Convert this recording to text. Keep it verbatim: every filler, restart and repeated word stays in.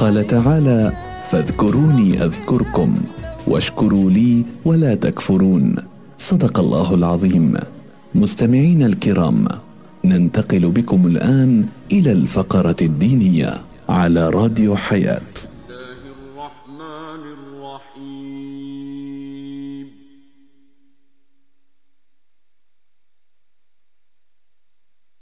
قال تعالى: فاذكروني أذكركم واشكروا لي ولا تكفرون. صدق الله العظيم. مستمعين الكرام، ننتقل بكم الآن إلى الفقرة الدينية على راديو حياة. الله الرحمن الرحيم.